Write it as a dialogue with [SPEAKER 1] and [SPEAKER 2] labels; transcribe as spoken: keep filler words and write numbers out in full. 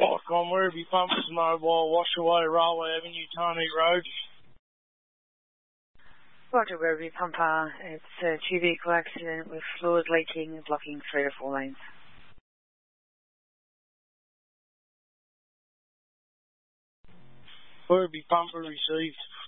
[SPEAKER 1] Icon Werribee Pumpers Mobile, Washaway Railway Avenue, Tarney Road.
[SPEAKER 2] Roger, Werribee Pumper. It's a two vehicle accident with fluid leaking, blocking three to four lanes.
[SPEAKER 1] Werribee Pumper received.